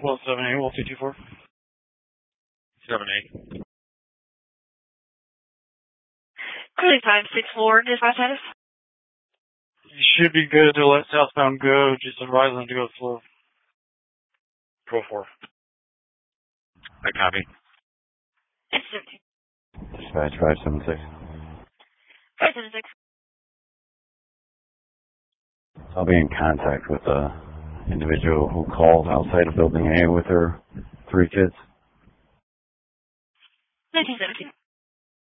178, Wolf 224. 78. Cruising time 64, dispatch status. You should be good to let southbound go, just advise them to go slow. 4-4. I copy. It's 17. Dispatch 576. 576. I'll be in contact with the individual who called outside of Building A with her 3 kids. 1917.